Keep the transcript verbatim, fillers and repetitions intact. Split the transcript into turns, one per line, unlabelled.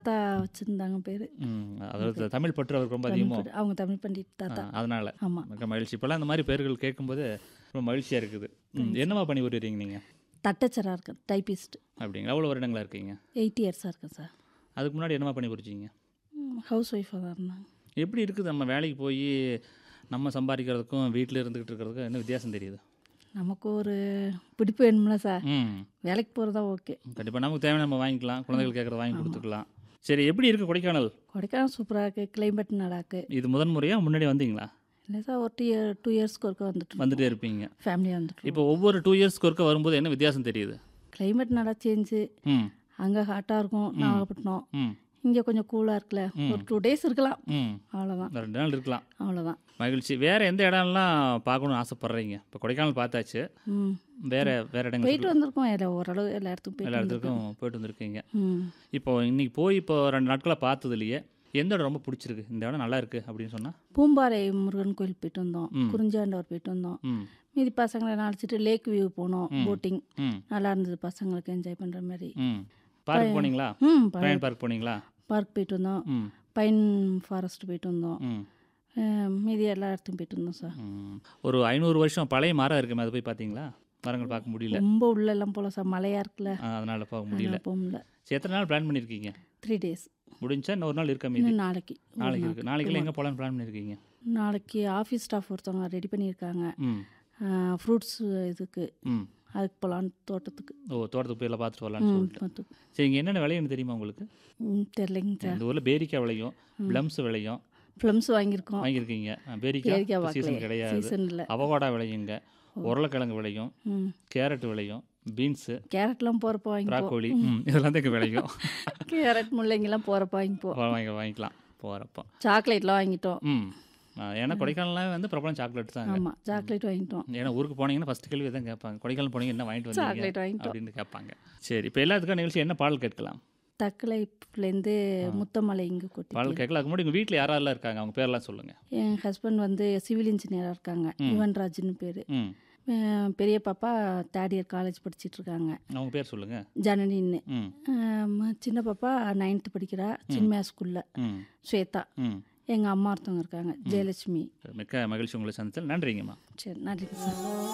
தாத்தா வச்சுருந்தாங்க பேர்.
ம் அதாவது தமிழ் பற்று அவருக்கு ரொம்ப அதிகமோ?
அவங்க தமிழ் பண்டிட் தாத்தா.
அதனால்
ஆமாம்.
மிக மகிழ்ச்சி. இப்போல்லாம் இந்த மாதிரி பேர்கள் கேட்கும்போது ரொம்ப மகிழ்ச்சியாக இருக்குது. ம் என்னவா பண்ணி விடுறீங்க நீங்கள்?
தட்டச்சராக இருக்கேன், டைப்பிஸ்ட்.
அப்படிங்களா? எவ்வளோ வருடங்களாக இருக்கீங்க?
எயிட் இயர்ஸாக இருக்கேன் சார்.
அதுக்கு முன்னாடி என்னவா பண்ணி பிடிச்சிங்க?
ஹவுஸ் ஒய்ஃபாக தான் இருந்தாங்க.
எப்படி இருக்குது நம்ம வேலைக்கு போய் நம்ம சம்பாதிக்கிறதுக்கும் வீட்டில் இருந்துக்கிட்டு இருக்கிறதுக்கும் என்ன வித்தியாசம் தெரியுது?
நமக்கு ஒரு பிடிப்பு வேணும்ல சார்.
ம்
வேலைக்கு போகிறதா ஓகே.
கண்டிப்பாக நமக்கு தேவையான நம்ம வாங்கிக்கலாம், குழந்தைகள் கேட்குறத வாங்கி கொடுத்துக்கலாம். சரி, எப்படி இருக்குது கொடைக்கானல்?
கொடைக்கானல் சூப்பராக இருக்குது, கிளைமேட் நல்லா இருக்குது.
இது முதன் முறையாக முன்னாடி வந்தீங்களா?
இல்லை சார், ஒரு டூ இயர் டூ இயர்ஸ்க்கு ஒருக்க வந்துட்டு
வந்துட்டே இருப்பீங்க.
ஃபேமிலியாக வந்துட்டு.
இப்போ ஒவ்வொரு டூ இயர்ஸ்க்கு ஒருக்க வரும்போது என்ன வித்தியாசம் தெரியுது?
கிளைமேட் நல்லா சேஞ்சு.
ம்
அங்கே ஹாட்டாக இருக்கும் நாகப்பட்டினம்,
ம்
இங்கே கொஞ்சம் கூலாக இருக்குல்ல. ஒரு டூ டேஸ் இருக்கலாம்,
ம்
அவ்வளோதான்.
ரெண்டு நாள் இருக்கலாம்,
அவ்வளோதான்.
மகிழ்ச்சி. வேறு எந்த இடம்லாம் பார்க்கணும்னு ஆசைப்பட்றீங்க? இப்போ கொடைக்கானல் பார்த்தாச்சு,
ம்
வேறு வேறு இடங்கள்
போயிட்டு வந்திருக்கோம். எல்லாம் ஓரளவு எல்லா இடத்துக்கும்
எல்லா
போயிட்டு
இடத்துக்கும் போயிட்டு வந்திருக்கீங்க.
ம்
இப்போ இன்னைக்கு போய் இப்போ ரெண்டு நாட்களாக பார்த்ததுலையே எந்த இடம் ரொம்ப பிடிச்சிருக்கு, இந்த இடம் நல்லா இருக்குது அப்படின்னு சொன்னால்?
பூம்பாறை முருகன் கோயில் போயிட்டு வந்தோம்,
ம்.
குறிஞ்சாண்டவர் போயிட்டு வந்தோம்.
ம்
மீதி பசங்களை அழைச்சிட்டு லேக் வியூ போனோம்,
ம்.
போட்டிங்
ம்
நல்லா இருந்தது, பசங்களுக்கு என்ஜாய் பண்ணுற மாதிரி.
ம் பார்க் போனீங்களா?
ம்
பைன் பார்க் போனீங்களா?
பார்க் போயிட்டு வந்தோம்,
ம்
பைன் ஃபாரஸ்ட் போயிட்டு வந்தோம்.
ம்
அஹ் மீதி எல்லா இடத்துக்கும் போயிட்டு வந்தோம் சார்.
ம். ஒரு ஐநூறு வருஷம் பழைய மரம் இருக்குமே, அது போய் பார்த்தீங்களா? மரங்கள் பார்க்க முடியல,
ரொம்ப உள்ளெல்லாம் போகல சார், மழையாக இருக்குல்ல,
அதனால் போக முடியல.
அதனால போக முடியல.
சரி, எத்தனை நாள் பிளான் பண்ணியிருக்கீங்க?
Three days.
முடிஞ்சா இன்னொரு நாள் இருக்கா மீதி?
இன்னும் நாளைக்கு ஒரு
நாளைக்கு
நாள்.
இருக்குது. நாளைக்கெல்லாம் எங்கே போகலான்னு பிளான் பண்ணியிருக்கீங்க?
நாளைக்கு ஆஃபீஸ் ஸ்டாஃப் ஒருத்தவங்க ரெடி பண்ணியிருக்காங்க,
ம்
ஃப்ரூட்ஸ் இதுக்கு,
ம்
அதுக்கு போகலான்னு தோட்டத்துக்கு.
ஓ, தோட்டத்துக்கு போய் எல்லாம் பார்த்துட்டு வரலான்னு
ம்
சொல்லிட்டு.
பார்த்து
சரி, இங்கே என்னென்ன விளையுன்னு தெரியுமா உங்களுக்கு?
ம் தெரிலைங்க சார்.
இந்த ஊரில் பேரிக்காய் விளையும், பிளம்ஸ் விளையும்,
ப்ளம்ஸ் வாங்கியிருக்கோம்.
வாங்கியிருக்கீங்க.
பேரிக்காய்
பேரிக்காய்
பார்க்கலையே,
சீசன் கிடையாது.
சீசன் இல்லை.
அவகோடா விளையுங்க, உருளைக்கிழங்கு விளையும்,
ம்
கேரட் விளையும், பீன்ஸு,
கேரட்லாம் போகிறப்ப வாங்கிப்போம்.
ப்ராக்கோலி, ம் இதெல்லாம் தான் இங்கே விளையும்.
கேரட் முள்ளங்கிலாம் போகிறப்ப வாங்கிப்போம்.
வாங்கி வாங்கிக்கலாம் போகிறப்போ.
சாக்லேட்லாம் வாங்கிட்டோம்.
ம் ஆ, ஏன்னா கொடைக்கானல்லாம் வந்து பிரபலம் சாக்லேட் தாங்க.
ஆமாம், சாக்லேட் வாங்கிட்டோம்.
ஏன்னா ஊருக்கு போனீங்கன்னா ஃபஸ்ட் கேள்வி தான் கேட்பாங்க, கொடைக்கானல் போனீங்க என்ன வாங்கிட்டு வந்தீங்க
சாக்லேட் வாங்கிட்டோம்.
அப்படின்னு கேட்பாங்க. சரி, இப்போ எல்லாத்துக்கும் நிகழ்ச்சி என்ன பாடல் கேட்கலாம்?
தக்கலைப்புலேருந்து முத்தமலை இங்கே கொட்டி.
பாடல் கேட்கலாம். அதுக்கு முன்னாடி உங்கள் வீட்டில் யாரெல்லாம் இருக்காங்க, அவங்க பேரெல்லாம் சொல்லுங்கள்.
என் ஹஸ்பண்ட் வந்து சிவில் இன்ஜினியராக இருக்காங்க, யுவன்ராஜ்னு பேர்.
ம்
பெரிய பாப்பா தேர்ட் இயர் காலேஜ் படிச்சிட்டு இருக்காங்க,
அவங்க பேர் சொல்லுங்கள்.
ஜனனின்னு.
ம்
ஆம், சின்ன பாப்பா நைன்த்து படிக்கிறா, சின்மயா ஸ்கூலில்.
ம்
ஸ்வேதா.
ம்
எங்கள் அம்மா ஒருத்தவங்க இருக்காங்க, ஜெயலட்சுமி.
மிக்க மகிழ்ச்சி உங்களை சந்தித்தல். நன்றிங்கம்மா.
சரி, நன்றி சார்.